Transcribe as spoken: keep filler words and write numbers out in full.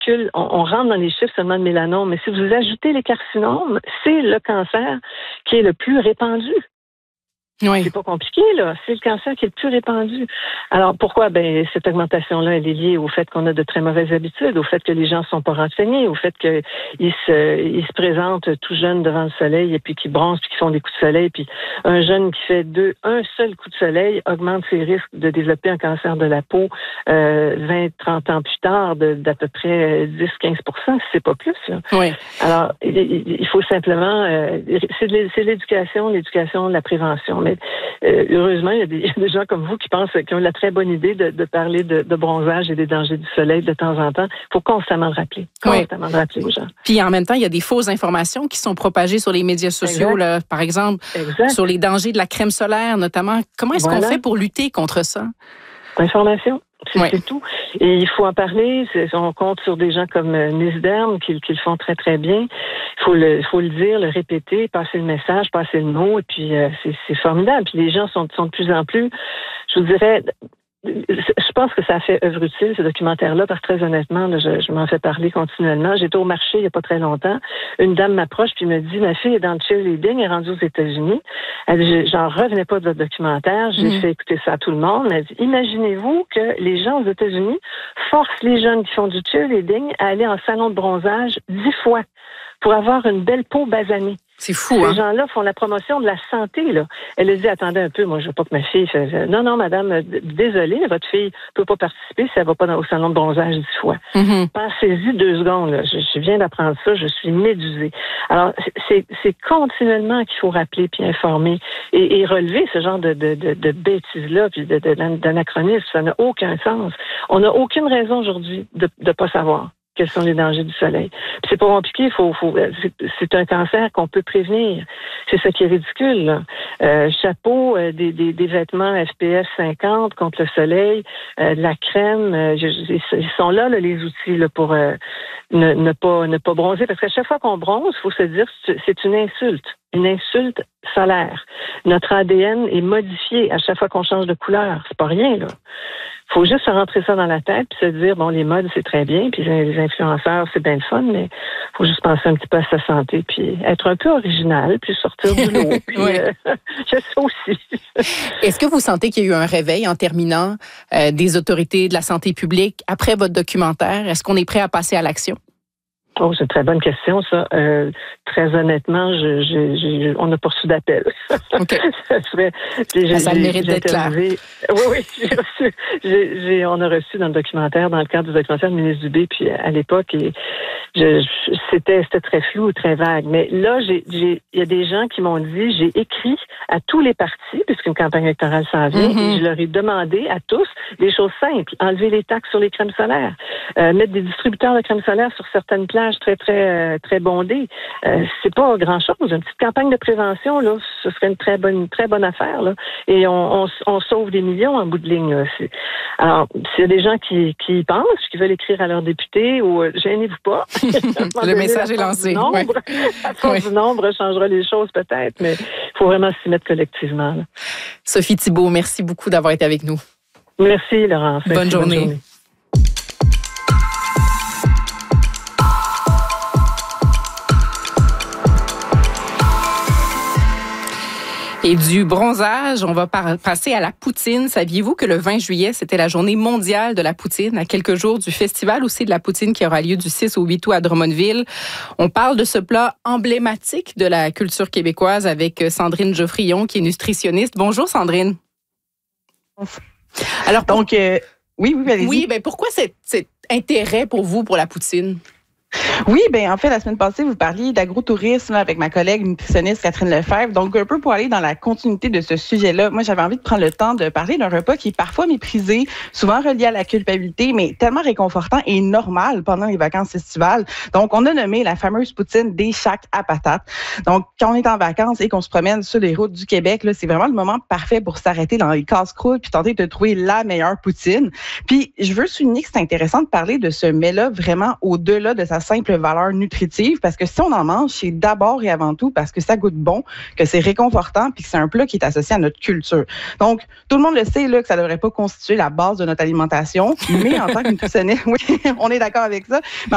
calcule, on, on rentre dans les chiffres seulement de mélanome, mais si vous ajoutez les carcinomes, c'est le cancer qui est le plus répandu. Oui. C'est pas compliqué, là. C'est le cancer qui est le plus répandu. Alors, pourquoi? Ben, cette augmentation-là, elle est liée au fait qu'on a de très mauvaises habitudes, au fait que les gens ne sont pas renseignés, au fait qu'ils se, ils se présentent tout jeunes devant le soleil et puis qu'ils bronzent puis qu'ils font des coups de soleil. Puis un jeune qui fait deux, un seul coup de soleil augmente ses risques de développer un cancer de la peau euh, vingt, trente ans plus tard de, d'à peu près dix à quinze pour cent, si c'est pas plus, là. Oui. Alors, il, il faut simplement... Euh, c'est, de, c'est l'éducation, l'éducation, la prévention. Mais Euh, heureusement, il y, a des, il y a des gens comme vous qui pensent, qui ont la très bonne idée de, de parler de, de bronzage et des dangers du soleil de temps en temps. Il faut constamment le rappeler. Constamment oui. le rappeler aux gens. Puis en même temps, il y a des fausses informations qui sont propagées sur les médias sociaux, là, par exemple, exact. Sur les dangers de la crème solaire, notamment. Comment est-ce voilà. qu'on fait pour lutter contre ça? Information. C'est, oui. c'est tout. Et il faut en parler. C'est, on compte sur des gens comme euh, Nisderm qui, qui le font très, très bien. Il faut le, faut le dire, le répéter, passer le message, passer le mot. Et puis, euh, c'est, c'est formidable. Puis les gens sont, sont de plus en plus, je vous dirais... Je pense que ça a fait œuvre utile, ce documentaire-là, parce que très honnêtement, là, je, je m'en fais parler continuellement. J'étais au marché il n'y a pas très longtemps. Une dame m'approche puis me dit, ma fille est dans le cheerleading, elle est rendue aux États-Unis. Elle dit, j'en revenais pas de votre documentaire. J'ai mmh. fait écouter ça à tout le monde. Elle dit, imaginez-vous que les gens aux États-Unis forcent les jeunes qui font du cheerleading à aller en salon de bronzage dix fois pour avoir une belle peau basanée. C'est fou, Ces hein? gens-là font la promotion de la santé, là. Elle a dit, attendez un peu, moi, je veux pas que ma fille fasse... Non, non, madame, désolée, votre fille peut pas participer si elle va pas dans, au salon de bronzage dix fois. Mm-hmm. Passez-y deux secondes, là. Je, je viens d'apprendre ça, je suis médusée. Alors, c'est, c'est continuellement qu'il faut rappeler puis informer et, et relever ce genre de, de, de, de bêtises-là puis de, de, d'anachronisme. Ça n'a aucun sens. On n'a aucune raison aujourd'hui de ne pas savoir quels sont les dangers du soleil. Puis c'est pas compliqué, faut, faut, c'est, c'est un cancer qu'on peut prévenir. C'est ça qui est ridicule, là. Euh, chapeau, euh, des, des, des vêtements S P F cinquante contre le soleil, euh, de la crème, euh, je, ils sont là, là les outils là, pour euh, ne, ne, pas, ne pas bronzer. Parce qu'à chaque fois qu'on bronze, il faut se dire que c'est une insulte. Une insulte solaire. Notre A D N est modifié à chaque fois qu'on change de couleur. C'est pas rien, là. Faut juste se rentrer ça dans la tête puis se dire, bon, les modes, c'est très bien, puis les influenceurs, c'est bien le fun, mais faut juste penser un petit peu à sa santé, puis être un peu original, puis sortir du lot. Puis, oui. euh, j'ai ça aussi. Est-ce que vous sentez qu'il y a eu un réveil en terminant euh, des autorités de la santé publique après votre documentaire? Est-ce qu'on est prêt à passer à l'action? Oh, c'est une très bonne question, ça. Euh, très honnêtement, je, je, je, on n'a pas reçu d'appel. Okay. ça serait, j'ai, ça a le mérite d'être clair. Oui, oui, j'ai reçu, j'ai, j'ai, on a reçu dans le documentaire, dans le cadre du documentaire, le ministre Dubé, puis à l'époque, et je, je, c'était, c'était très flou, très vague. Mais là, j'ai, j'ai, il y a des gens qui m'ont dit, j'ai écrit à tous les partis, puisqu'une campagne électorale s'en vient, mm-hmm. et je leur ai demandé à tous des choses simples. Enlever les taxes sur les crèmes solaires, euh, mettre des distributeurs de crèmes solaires sur certaines plages très, très, très bondées. Euh, c'est pas grand-chose. Une petite campagne de prévention, là, ce serait une très bonne, très bonne affaire, là. Et on, on, on sauve des millions en bout de ligne, là. C'est... Alors, s'il y a des gens qui, qui y pensent, qui veulent écrire à leurs députés, ou euh, gênez-vous pas. Le message est lancé. Nombre, oui. La force oui. du nombre changera les choses peut-être, mais il faut vraiment s'y mettre collectivement, là. Sophie Thibault, merci beaucoup d'avoir été avec nous. Merci, Laurence. Bonne merci, journée. Bonne journée. Et du bronzage, on va par- passer à la poutine. Saviez-vous que le vingt juillet, c'était la journée mondiale de la poutine, à quelques jours du festival aussi de la poutine qui aura lieu du six au huit août à Drummondville. On parle de ce plat emblématique de la culture québécoise avec Sandrine Geoffrion, qui est nutritionniste. Bonjour Sandrine. Alors pour... donc euh, oui, oui, allez-y. Oui, ben pourquoi cet, cet intérêt pour vous pour la poutine? Oui, ben en fait, la semaine passée, vous parliez d'agrotourisme avec ma collègue nutritionniste Catherine Lefebvre. Donc, un peu pour aller dans la continuité de ce sujet-là, moi, j'avais envie de prendre le temps de parler d'un repas qui est parfois méprisé, souvent relié à la culpabilité, mais tellement réconfortant et normal pendant les vacances estivales. Donc, on a nommé la fameuse poutine des Shacks à patates. Donc, quand on est en vacances et qu'on se promène sur les routes du Québec, là, c'est vraiment le moment parfait pour s'arrêter dans les casse-croûtes puis tenter de trouver la meilleure poutine. Puis, je veux souligner que c'est intéressant de parler de ce mets-là vraiment au-delà de sa simple valeur nutritive, parce que si on en mange, c'est d'abord et avant tout parce que ça goûte bon, que c'est réconfortant, puis que c'est un plat qui est associé à notre culture. Donc, tout le monde le sait là que ça devrait pas constituer la base de notre alimentation, mais en tant que nutritionniste, oui, on est d'accord avec ça. Mais